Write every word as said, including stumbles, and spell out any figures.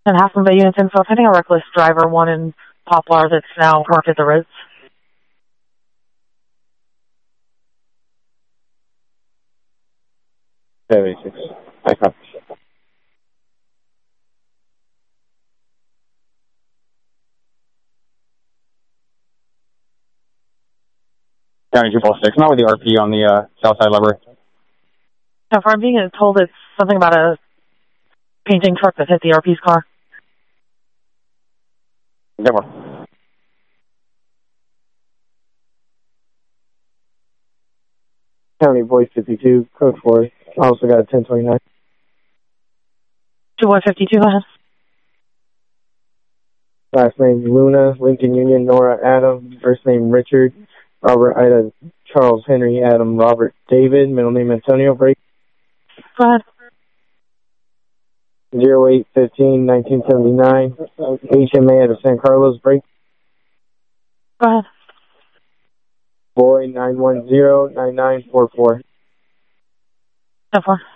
And Half Bay Units info, hitting a reckless driver, one in Poplar that's now parked at the Ritz. seventy-six. I copy. County two four six, not with the R P on the uh, south side library. So far, I'm being told it's something about a painting truck that hit the R P's car. Never. County Voice fifty-two, code four. Also got a ten twenty-nine. two one fifty-two, go ahead. Last name Luna, Lincoln Union, Nora Adam. First name Richard, Robert Ida, Charles Henry Adam, Robert David. Middle name Antonio. Break. Go ahead. zero eight fifteen nineteen seventy-nine. H M A out of San Carlos. Break. Go ahead. Boy nine one zero nine nine four four. So far.